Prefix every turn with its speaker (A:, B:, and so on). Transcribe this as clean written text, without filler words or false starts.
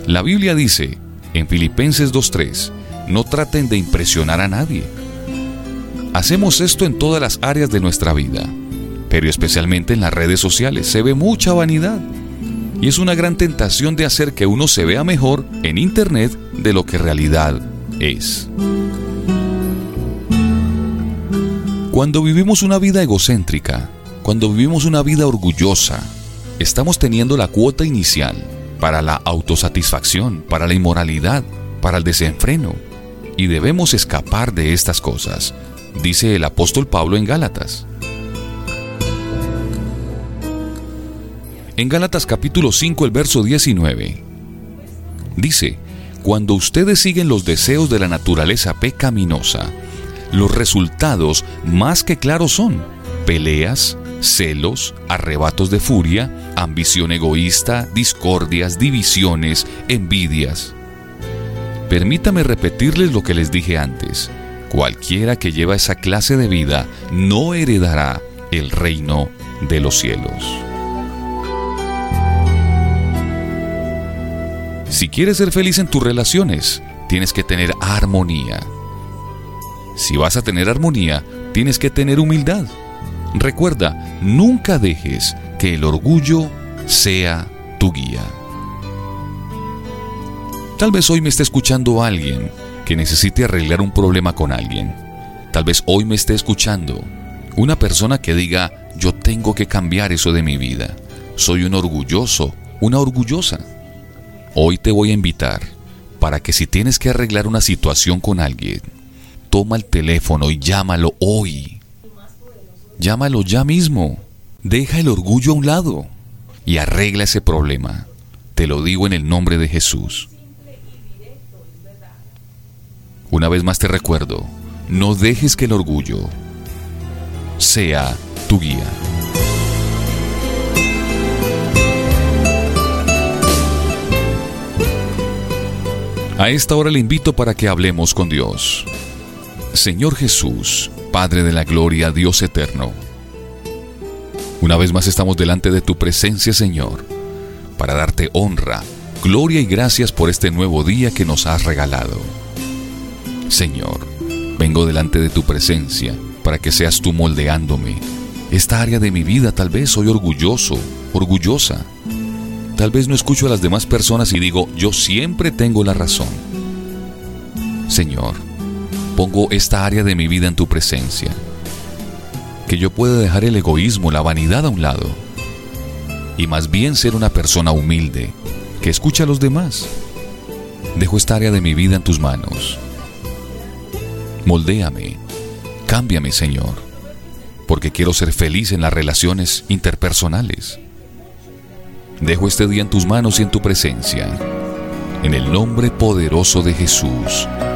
A: La Biblia dice, en Filipenses 2:3, no traten de impresionar a nadie. Hacemos esto en todas las áreas de nuestra vida, pero especialmente en las redes sociales se ve mucha vanidad. Y es una gran tentación de hacer que uno se vea mejor en Internet de lo que en realidad es. Cuando vivimos una vida egocéntrica, cuando vivimos una vida orgullosa, estamos teniendo la cuota inicial para la autosatisfacción, para la inmoralidad, para el desenfreno. Y debemos escapar de estas cosas, dice el apóstol Pablo en Gálatas. En Gálatas capítulo 5, el verso 19, dice, cuando ustedes siguen los deseos de la naturaleza pecaminosa, los resultados más que claros son peleas, celos, arrebatos de furia, ambición egoísta, discordias, divisiones, envidias. Permítame repetirles lo que les dije antes. Cualquiera que lleva esa clase de vida no heredará el reino de los cielos. Si quieres ser feliz en tus relaciones, tienes que tener armonía. Si vas a tener armonía, tienes que tener humildad. Recuerda, nunca dejes que el orgullo sea tu guía. Tal vez hoy me esté escuchando alguien que necesite arreglar un problema con alguien. Tal vez hoy me esté escuchando una persona que diga, yo tengo que cambiar eso de mi vida. Soy un orgulloso, una orgullosa. Hoy te voy a invitar para que si tienes que arreglar una situación con alguien, toma el teléfono y llámalo hoy. Llámalo ya mismo. Deja el orgullo a un lado y arregla ese problema. Te lo digo en el nombre de Jesús. Una vez más te recuerdo, no dejes que el orgullo sea tu guía. A esta hora le invito para que hablemos con Dios. Señor Jesús, Padre de la gloria, Dios eterno, una vez más estamos delante de tu presencia, Señor, para darte honra, gloria y gracias por este nuevo día que nos has regalado. Señor, vengo delante de tu presencia para que seas tú moldeándome. Esta área de mi vida tal vez soy orgulloso, orgullosa. Tal vez no escucho a las demás personas y digo, yo siempre tengo la razón. Señor, pongo esta área de mi vida en tu presencia. Que yo pueda dejar el egoísmo, la vanidad a un lado. Y más bien ser una persona humilde, que escucha a los demás. Dejo esta área de mi vida en tus manos. Moldéame, cámbiame, Señor, porque quiero ser feliz en las relaciones interpersonales. Dejo este día en tus manos y en tu presencia, en el nombre poderoso de Jesús.